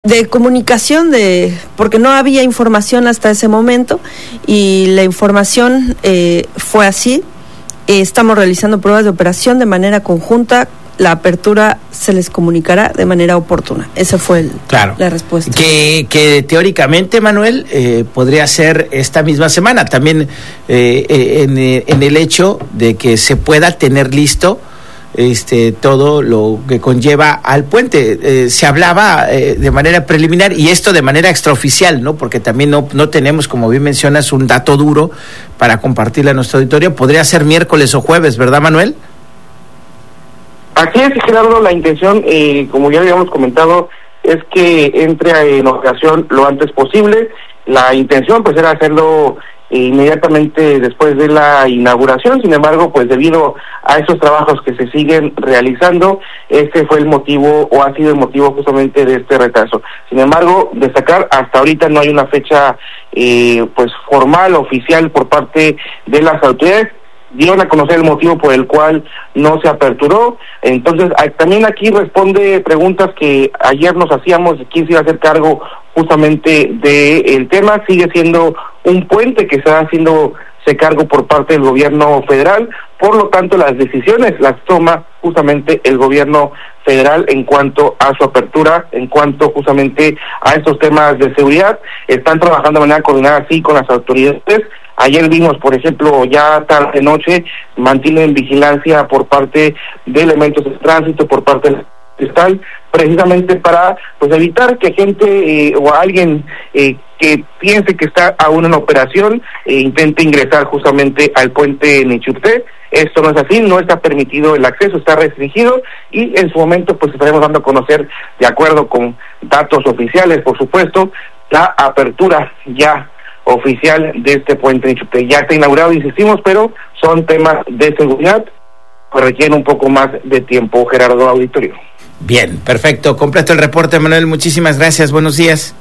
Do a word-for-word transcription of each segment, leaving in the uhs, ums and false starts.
de comunicación, de porque no había información hasta ese momento y la información eh, fue así. Eh, estamos realizando pruebas de operación de manera conjunta. La apertura se les comunicará de manera oportuna. Esa fue el, claro. la respuesta. Que, que teóricamente, Manuel, eh, podría ser esta misma semana. También eh, en, en el hecho de que se pueda tener listo este todo lo que conlleva al puente. Eh, se hablaba eh, de manera preliminar y esto de manera extraoficial, ¿no? Porque también no, no tenemos, como bien mencionas, un dato duro para compartirle a nuestro auditorio. Podría ser miércoles o jueves, ¿verdad, Manuel? Así es, Gerardo, la intención, eh, como ya habíamos comentado, es que entre en operación lo antes posible. La intención pues era hacerlo eh, inmediatamente después de la inauguración. Sin embargo, pues debido a esos trabajos que se siguen realizando, este fue el motivo o ha sido el motivo justamente de este retraso. Sin embargo, destacar, hasta ahorita no hay una fecha eh, pues formal, oficial por parte de las autoridades. Dieron a conocer el motivo por el cual no se aperturó. Entonces, también aquí responde preguntas que ayer nos hacíamos de quién se iba a hacer cargo justamente del tema. Sigue siendo un puente que está haciéndose cargo por parte del gobierno federal, por lo tanto las decisiones las toma justamente el gobierno federal en cuanto a su apertura, en cuanto justamente a estos temas de seguridad. Están trabajando de manera coordinada así con las autoridades. Ayer vimos, por ejemplo, ya tarde noche, mantienen vigilancia por parte de elementos de tránsito, por parte del fiscal, precisamente para pues evitar que gente eh, o alguien eh, que piense que está aún en operación eh, intente ingresar justamente al puente Nichupté. Esto no es así, no está permitido el acceso, está restringido y en su momento pues estaremos dando a conocer, de acuerdo con datos oficiales, por supuesto, la apertura ya oficial de este puente Nichupté. Ya está inaugurado, insistimos, pero son temas de seguridad que requieren un poco más de tiempo, Gerardo, auditorio. Bien, perfecto, completo el reporte, Manuel, muchísimas gracias, buenos días.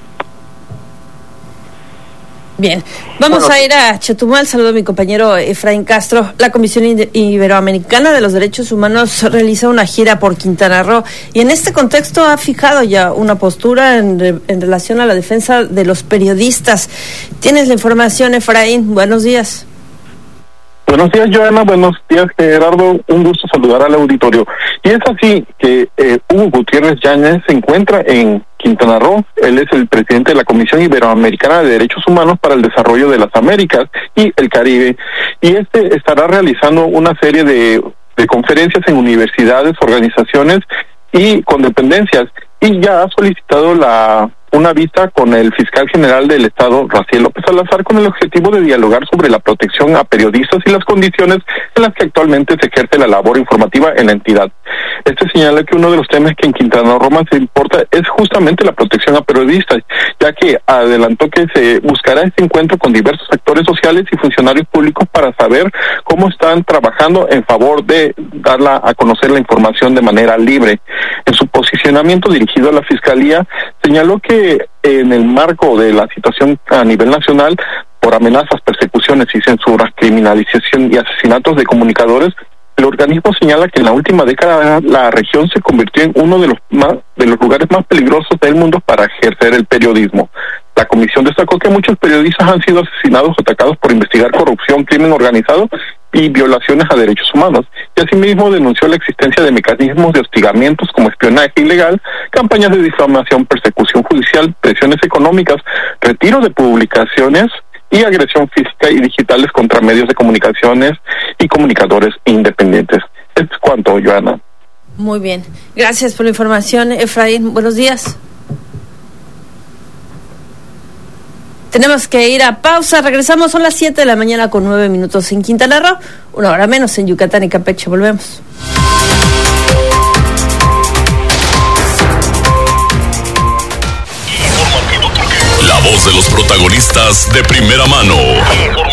Bien, vamos bueno. a ir a Chetumal. Saludo a mi compañero Efraín Castro. La Comisión Iberoamericana de los Derechos Humanos realiza una gira por Quintana Roo y en este contexto ha fijado ya una postura en, re, en relación a la defensa de los periodistas. ¿Tienes la información, Efraín? Buenos días. Buenos días, Joana. Buenos días, Gerardo. Un gusto saludar al auditorio. Y es así que eh, Hugo Gutiérrez Yáñez se encuentra en Quintana Roo. Él es el presidente de la Comisión Iberoamericana de Derechos Humanos para el Desarrollo de las Américas y el Caribe. Y este estará realizando una serie de, de conferencias en universidades, organizaciones y con dependencias. Y ya ha solicitado la una vista con el fiscal general del Estado, Raciel López Salazar, con el objetivo de dialogar sobre la protección a periodistas y las condiciones en las que actualmente se ejerce la labor informativa en la entidad. Este señala que uno de los temas que en Quintana Roo más se importa es justamente la protección a periodistas, ya que adelantó que se buscará este encuentro con diversos actores sociales y funcionarios públicos para saber cómo están trabajando en favor de darla a conocer la información de manera libre. En su posicionamiento dirigido a la Fiscalía, señaló que en el marco de la situación a nivel nacional por amenazas, persecuciones y censuras, criminalización y asesinatos de comunicadores, el organismo señala que en la última década la región se convirtió en uno de los más de los lugares más peligrosos del mundo para ejercer el periodismo. La comisión destacó que muchos periodistas han sido asesinados o atacados por investigar corrupción, crimen organizado y violaciones a derechos humanos, y asimismo denunció la existencia de mecanismos de hostigamientos como espionaje ilegal, campañas de difamación, persecución judicial, presiones económicas, retiro de publicaciones y agresión física y digitales contra medios de comunicaciones y comunicadores independientes. Es cuanto, Joana. Muy bien, gracias por la información, Efraín. Buenos días. Tenemos que ir a pausa, regresamos, son las siete de la mañana con nueve minutos en Quintana Roo, una hora menos en Yucatán y Campeche, volvemos. La voz de los protagonistas de primera mano.